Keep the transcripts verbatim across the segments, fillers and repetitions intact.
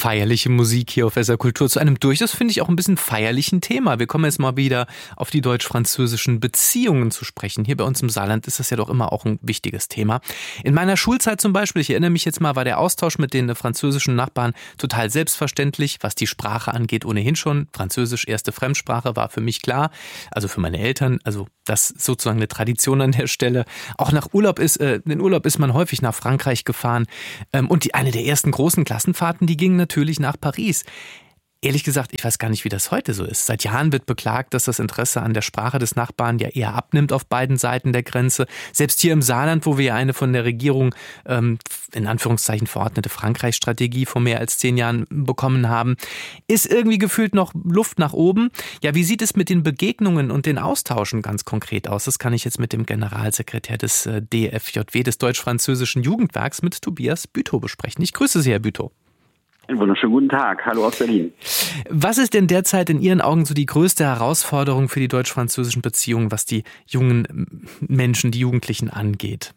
feierliche Musik hier auf S R Kultur zu einem durchaus, finde ich, auch ein bisschen feierlichen Thema. Wir kommen jetzt mal wieder auf die deutsch-französischen Beziehungen zu sprechen. Hier bei uns im Saarland ist das ja doch immer auch ein wichtiges Thema. In meiner Schulzeit zum Beispiel, ich erinnere mich jetzt mal, war der Austausch mit den französischen Nachbarn total selbstverständlich, was die Sprache angeht, ohnehin schon. Französisch, erste Fremdsprache, war für mich klar, also für meine Eltern, also das ist sozusagen eine Tradition an der Stelle. Auch nach Urlaub ist, äh, in Urlaub ist man häufig nach Frankreich gefahren. Ähm, und die, eine der ersten großen Klassenfahrten, die ging natürlich nach Paris. Ehrlich gesagt, ich weiß gar nicht, wie das heute so ist. Seit Jahren wird beklagt, dass das Interesse an der Sprache des Nachbarn ja eher abnimmt auf beiden Seiten der Grenze. Selbst hier im Saarland, wo wir ja eine von der Regierung ähm, in Anführungszeichen verordnete Frankreich-Strategie vor mehr als zehn Jahren bekommen haben, ist irgendwie gefühlt noch Luft nach oben. Ja, wie sieht es mit den Begegnungen und den Austauschen ganz konkret aus? Das kann ich jetzt mit dem Generalsekretär des äh, D F J W, des Deutsch-Französischen Jugendwerks, mit Tobias Bütow besprechen. Ich grüße Sie, Herr Bütow. Einen wunderschönen guten Tag. Hallo aus Berlin. Was ist denn derzeit in Ihren Augen so die größte Herausforderung für die deutsch-französischen Beziehungen, was die jungen Menschen, die Jugendlichen angeht?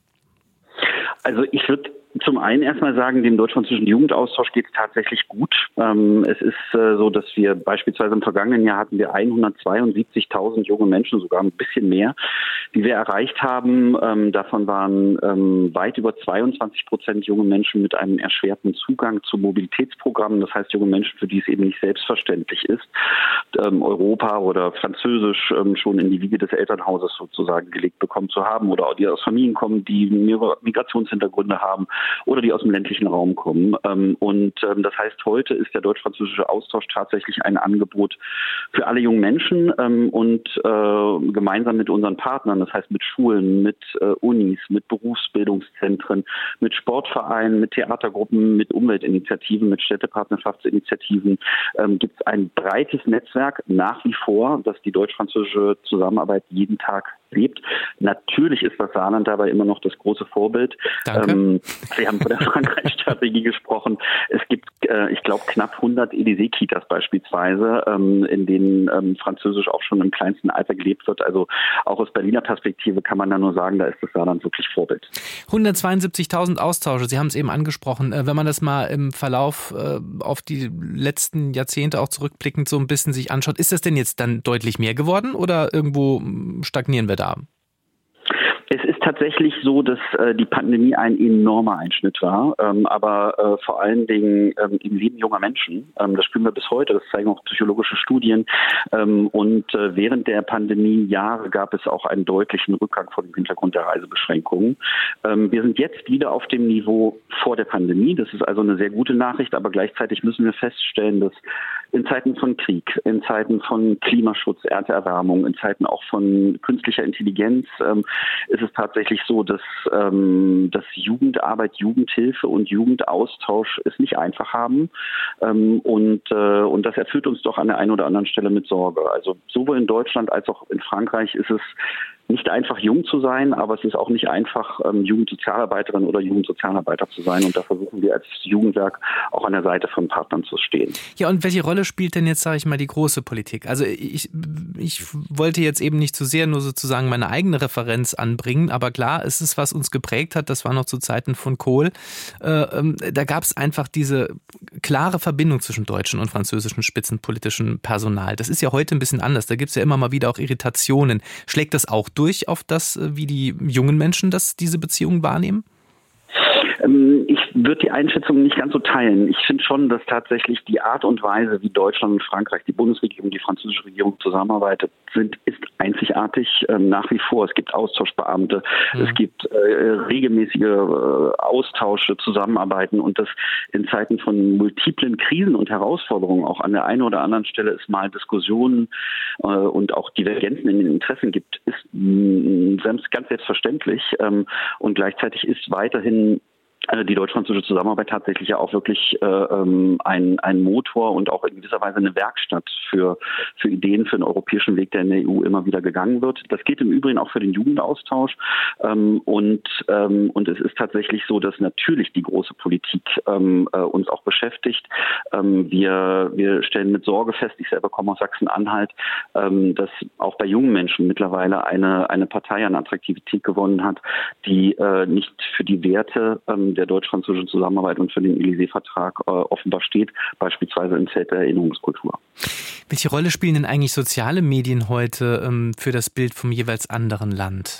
Also ich würde zum einen erstmal sagen, dem deutsch-französischen Jugendaustausch geht es tatsächlich gut. Ähm, es ist äh, so, dass wir beispielsweise im vergangenen Jahr hatten wir hundertzweiundsiebzigtausend junge Menschen, sogar ein bisschen mehr, die wir erreicht haben. Ähm, davon waren ähm, weit über zweiundzwanzig Prozent junge Menschen mit einem erschwerten Zugang zu Mobilitätsprogrammen. Das heißt, junge Menschen, für die es eben nicht selbstverständlich ist, ähm, Europa oder Französisch ähm, schon in die Wiege des Elternhauses sozusagen gelegt bekommen zu haben, oder auch die aus Familien kommen, die Migrationshintergründe haben oder die aus dem ländlichen Raum kommen. Und das heißt, heute ist der deutsch-französische Austausch tatsächlich ein Angebot für alle jungen Menschen und gemeinsam mit unseren Partnern, das heißt mit Schulen, mit Unis, mit Berufsbildungszentren, mit Sportvereinen, mit Theatergruppen, mit Umweltinitiativen, mit Städtepartnerschaftsinitiativen, gibt es ein breites Netzwerk nach wie vor, das die deutsch-französische Zusammenarbeit jeden Tag lebt. Natürlich ist das Saarland dabei immer noch das große Vorbild. Danke. Ähm, Sie haben von der Frankreich-Strategie gesprochen. Es gibt, äh, ich glaube, knapp hundert Élysée-Kitas beispielsweise, ähm, in denen ähm, Französisch auch schon im kleinsten Alter gelebt wird. Also auch aus Berliner Perspektive kann man da nur sagen, da ist das Saarland wirklich Vorbild. hundertzweiundsiebzigtausend Austausche, Sie haben es eben angesprochen. Wenn man das mal im Verlauf äh, auf die letzten Jahrzehnte auch zurückblickend so ein bisschen sich anschaut, ist das denn jetzt dann deutlich mehr geworden oder irgendwo stagnieren wir da? Es ist tatsächlich so, dass äh, die Pandemie ein enormer Einschnitt war, ähm, aber äh, vor allen Dingen ähm, im Leben junger Menschen. Ähm, das spüren wir bis heute, das zeigen auch psychologische Studien. Ähm, und äh, während der Pandemiejahre gab es auch einen deutlichen Rückgang vor dem Hintergrund der Reisebeschränkungen. Ähm, wir sind jetzt wieder auf dem Niveau vor der Pandemie. Das ist also eine sehr gute Nachricht, aber gleichzeitig müssen wir feststellen, dass in Zeiten von Krieg, in Zeiten von Klimaschutz, Erderwärmung, in Zeiten auch von künstlicher Intelligenz, ähm, ist es tatsächlich so, dass, ähm, dass Jugendarbeit, Jugendhilfe und Jugendaustausch es nicht einfach haben. Ähm, und, äh, und das erfüllt uns doch an der einen oder anderen Stelle mit Sorge. Also sowohl in Deutschland als auch in Frankreich ist es nicht einfach, jung zu sein, aber es ist auch nicht einfach, ähm, Jugendsozialarbeiterin oder Jugendsozialarbeiter zu sein. Und da versuchen wir als Jugendwerk auch an der Seite von Partnern zu stehen. Ja, und welche Rolle spielt denn jetzt, sage ich mal, die große Politik? Also ich, ich wollte jetzt eben nicht zu sehr nur sozusagen meine eigene Referenz anbringen, aber klar, es ist, was uns geprägt hat, das war noch zu Zeiten von Kohl. Äh, ähm, da gab es einfach diese klare Verbindung zwischen deutschen und französischen spitzenpolitischen Personal. Das ist ja heute ein bisschen anders. Da gibt es ja immer mal wieder auch Irritationen. Schlägt das auch durch auf das, wie die jungen Menschen das, diese Beziehungen wahrnehmen? Ich würde die Einschätzung nicht ganz so teilen. Ich finde schon, dass tatsächlich die Art und Weise, wie Deutschland und Frankreich, die Bundesregierung, die französische Regierung zusammenarbeitet, sind, ist einzigartig ähm, nach wie vor. Es gibt Austauschbeamte, mhm. es gibt äh, regelmäßige äh, Austausche, Zusammenarbeiten, und das in Zeiten von multiplen Krisen und Herausforderungen auch an der einen oder anderen Stelle es mal Diskussionen äh, und auch Divergenzen in den Interessen gibt, ist mh, ganz selbstverständlich, ähm, und gleichzeitig ist weiterhin die deutsch-französische Zusammenarbeit tatsächlich ja auch wirklich äh, ein, ein Motor und auch in gewisser Weise eine Werkstatt für, für Ideen für den europäischen Weg, der in der E U immer wieder gegangen wird. Das geht im Übrigen auch für den Jugendaustausch. Ähm, und, ähm, und es ist tatsächlich so, dass natürlich die große Politik ähm, äh, uns auch beschäftigt. Ähm, wir, wir stellen mit Sorge fest, ich selber komme aus Sachsen-Anhalt, ähm, dass auch bei jungen Menschen mittlerweile eine, eine Partei an Attraktivität gewonnen hat, die äh, nicht für die Werte ähm, der deutsch-französischen Zusammenarbeit und für den Élysée-Vertrag äh, offenbar steht, beispielsweise im Feld der Erinnerungskultur. Welche Rolle spielen denn eigentlich soziale Medien heute ähm, für das Bild vom jeweils anderen Land?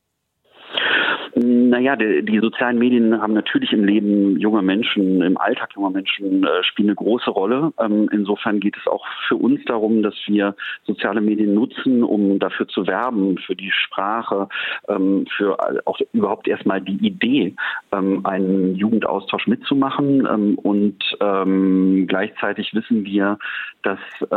Naja, die, die sozialen Medien haben natürlich im Leben junger Menschen, im Alltag junger Menschen, äh, spielen eine große Rolle. Ähm, insofern geht es auch für uns darum, dass wir soziale Medien nutzen, um dafür zu werben, für die Sprache, ähm, für auch überhaupt erstmal die Idee, ähm, einen Jugendaustausch mitzumachen. Ähm, und ähm, gleichzeitig wissen wir, dass